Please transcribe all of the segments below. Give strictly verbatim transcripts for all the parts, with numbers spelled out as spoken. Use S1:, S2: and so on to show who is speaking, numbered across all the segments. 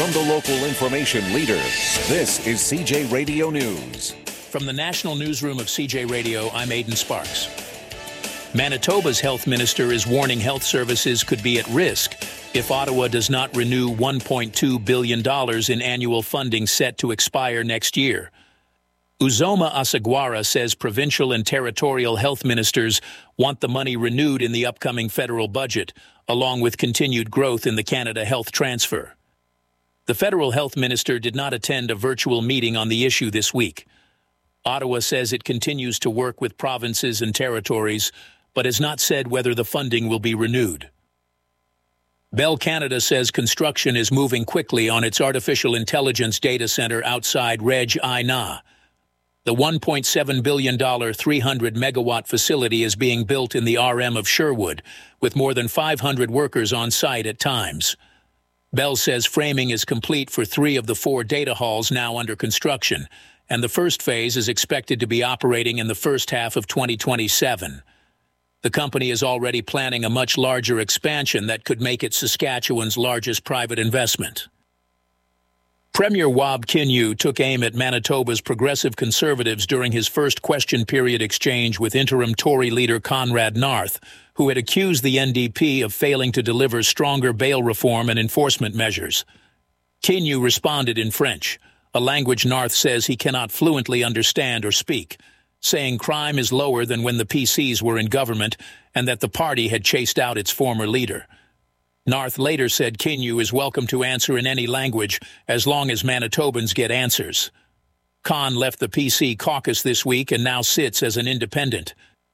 S1: from the local information leader. This is C J Radio News.
S2: From the National Newsroom of C J Radio, I'm Aidan Sparks. Manitoba's health minister is warning health services could be at risk if Ottawa does not renew one point two billion dollars in annual funding set to expire next year. Uzoma Asagwara says provincial and territorial health ministers want the money renewed in the upcoming federal budget, along with continued growth in the Canada Health Transfer. The federal health minister did not attend a virtual meeting on the issue this week. Ottawa says it continues to work with provinces and territories, but has not said whether the funding will be renewed. Bell Canada says construction is moving quickly on its artificial intelligence data center outside Regina Na. The one point seven billion dollars three hundred megawatt facility is being built in the R M of Sherwood, with more than five hundred workers on site at times. Bell says framing is complete for three of the four data halls now under construction, and the first phase is expected to be operating in the first half of twenty twenty-seven. The company is already planning a much larger expansion that could make it Saskatchewan's largest private investment. Premier Wab Kinew took aim at Manitoba's progressive conservatives during his first question period exchange with interim Tory leader Conrad North, who had accused the N D P of failing to deliver stronger bail reform and enforcement measures. Kinew responded in French, a language North says he cannot fluently understand or speak, saying crime is lower than when the P Cs were in government and that the party had chased out its former leader. North later said Kinew is welcome to answer in any language as long as Manitobans get answers. Con left the P C caucus this week and now sits as an independent.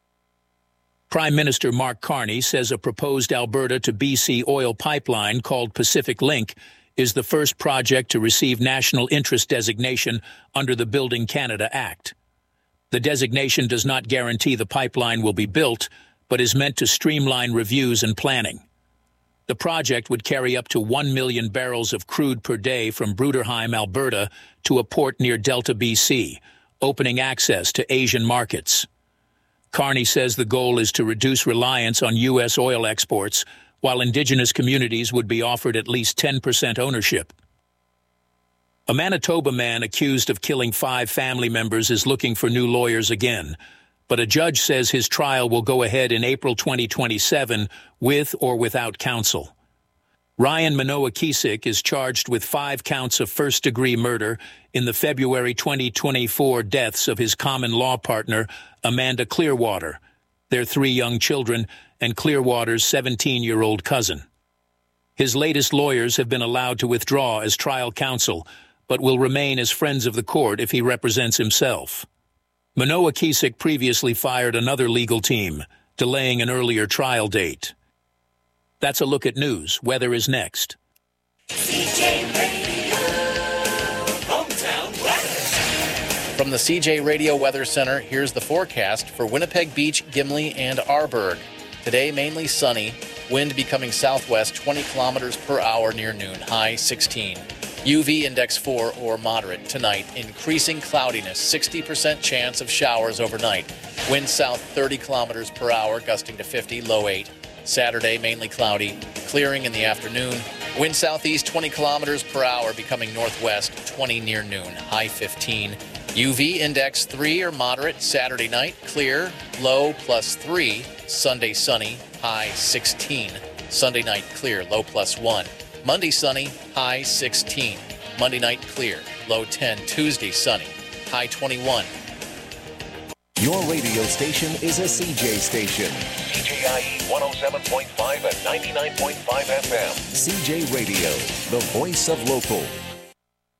S2: Prime Minister Mark Carney says a proposed Alberta to B C oil pipeline called Pacific Link is the first project to receive national interest designation under the Building Canada Act. The designation does not guarantee the pipeline will be built, but is meant to streamline reviews and planning. The project would carry up to one million barrels of crude per day from Bruderheim, Alberta, to a port near Delta, B C, opening access to Asian markets. Carney says the goal is to reduce reliance on U S oil exports, while Indigenous communities would be offered at least ten percent ownership. A Manitoba man accused of killing five family members is looking for new lawyers again, but a judge says his trial will go ahead in April twenty twenty-seven with or without counsel. Ryan Manoa-Kisik is charged with five counts of first-degree murder in the February twenty twenty-four deaths of his common-law partner, Amanda Clearwater, their three young children, and Clearwater's seventeen-year-old cousin. His latest lawyers have been allowed to withdraw as trial counsel, but will remain as friends of the court if he represents himself. Manoa-Kisik previously fired another legal team, delaying an earlier trial date. That's a look at news. Weather is next.
S3: C J Radio, Hometown Weather.
S4: From the C J Radio Weather Center, here's the forecast for Winnipeg Beach, Gimli, and Arborg. Today, mainly sunny, wind becoming southwest twenty kilometers per hour near noon, high sixteen. U V index four or moderate tonight. Increasing cloudiness, sixty percent chance of showers overnight. Wind south thirty kilometers per hour, gusting to fifty, low eight. Saturday, mainly cloudy, clearing in the afternoon. Wind southeast twenty kilometers per hour, becoming northwest twenty near noon, high fifteen. U V index three or moderate Saturday night, clear, low plus three. Sunday sunny, high sixteen. Sunday night clear, low plus one. Monday sunny, high sixteen. Monday night clear, low ten. Tuesday sunny, high twenty-one.
S1: Your radio station is a C J station.
S5: C J I E one oh seven point five and ninety-nine point five F M.
S1: C J Radio, the voice of local.